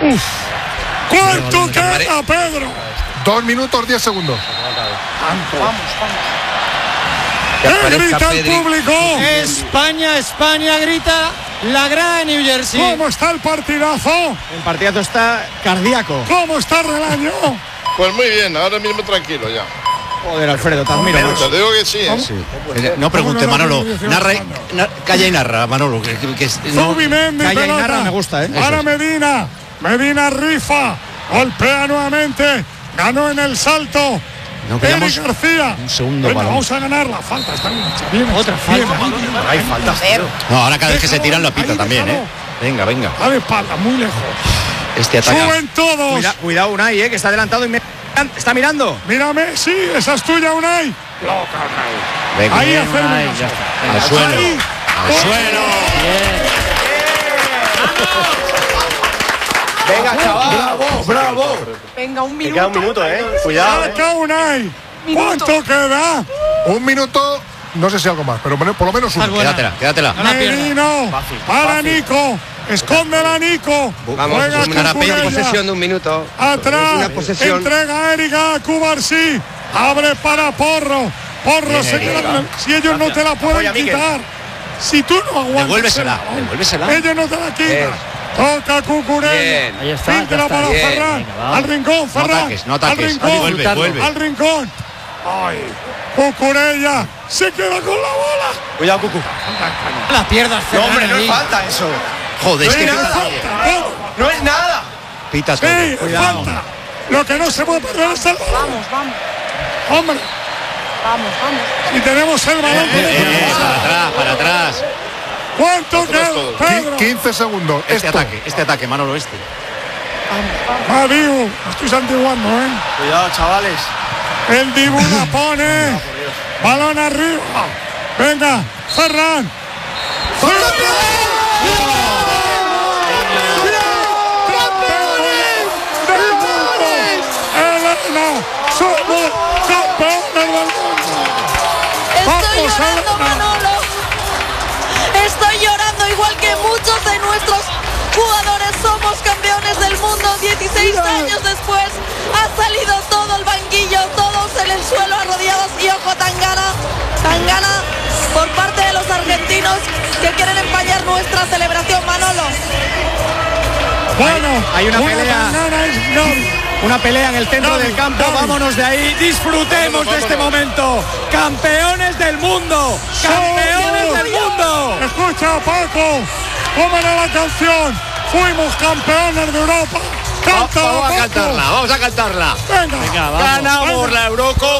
¿Cuánto queda, Pedro? 2 minutos 10 segundos. Vamos. ¿Qué grita el público? España, España, grita la grada de New Jersey. ¿Cómo está el partidazo? El partidazo está cardíaco. ¿Cómo está Relaño? Pues muy bien, ahora mismo tranquilo ya. Joder, Alfredo, te admiro. Te digo que sí, ¿eh? Sí. No pregunte, Manolo. Calla y narra, Manolo. Zubimendi, Calla y pelota. narra, me gusta, ¿eh? Para Medina. Medina rifa. Golpea nuevamente. Ganó en el salto. No quedamos Eric García. un segundo Venga, balón. vamos a ganar la falta. Está bien. Otra falta. Hay faltas. No, ahora cada vez que se tiran la pita también, ¿eh? Venga. A de espalda, muy lejos. Este ataque. Suben todos. Cuidado, Unai, que está adelantado y está mirando. Mírame, sí, esa es tuya, Unai. Venga, Ahí bien, hacemos Unai, ya está. Al suelo. Ahí. Al suelo. Venga, chaval. Bravo. Venga, un minuto. Queda un minuto, Cuidado, Saca Unai. Minuto. ¿Cuánto queda? 1 minuto, no sé si algo más, pero por lo menos 1. Quédatela. Merino. Para Nico. Escóndela, Nico. Vamos, Juega una Cucurella. posesión de un minuto. Atrás. Una posesión. Entrega a Erika Cubarsí. Abre para Porro. Porro se queda con si ellos no te la pueden Apoya, quitar. Si tú no aguantas. Devuélvesela. Ellos no te la quitan. Toca Cucurella. Bien. Ahí está. Píntela para bien. Ferran. Venga, va. Al rincón, Ferran. No ataques. Al rincón. Vuelve. Al rincón. Ay. Cucurella. Se queda con la bola. Cuidado, Cucu. La pierdas, No, Ferran, hombre, no ahí. es falta eso. Joder, es que No es nada. No es nada. pita todo. Sí, falta. Lo que no se puede perder es el balón. Vamos. Hombre, Vamos. y tenemos el balón. Para atrás. ¿Cuánto queda, Pedro? 15 segundos. Este ataque, Manolo, Va Dibu, estoy santiguando, ¿eh? Cuidado, chavales. El Dibu la pone. Balón arriba. Venga, Ferran. Elena, somos campeones del mundo. Estoy Vamos, llorando, Elena. Manolo. Estoy llorando igual que muchos de nuestros jugadores. Somos campeones del mundo. 16 años después ha salido todo el banquillo, todos en el suelo arrodillados. Y ojo, Tangana por parte de los argentinos que quieren empañar nuestra celebración, Manolo. Bueno, Hay una pelea. Tangana es Gavi. Una pelea en el centro Gavi, del campo. Gavi. Vámonos de ahí. Disfrutemos de este momento. Campeones del mundo. Campeones del mundo. Escucha, Paco, ¿cómo era la canción? Fuimos campeones de Europa. Cántala, Vamos a Paco. cantarla. Venga, Venga, vamos. Ganamos la Eurocopa.